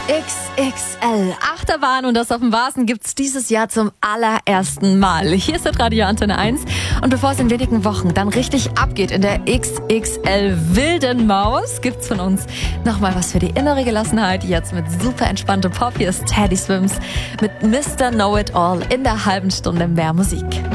XXL Achterbahn und das auf dem Vasen gibt's dieses Jahr zum allerersten Mal. Hier ist das Radio Antenne 1 und bevor es in wenigen Wochen dann richtig abgeht in der XXL Wilden Maus, gibt's von uns nochmal was für die innere Gelassenheit. Jetzt mit super entspanntem Pop. Hier ist Teddy Swims mit Mr. Know It All in der halben Stunde mehr Musik.